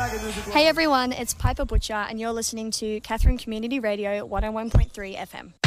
Hey everyone, it's Piper Butcher and you're listening to Catherine Community Radio 101.3 FM.